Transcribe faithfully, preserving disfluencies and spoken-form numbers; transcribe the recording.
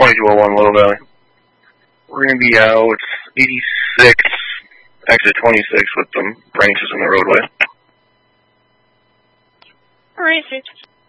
twenty-two oh one, Little Valley. We're going to be out eighty-six, exit twenty-six with some branches in the roadway. All right, six.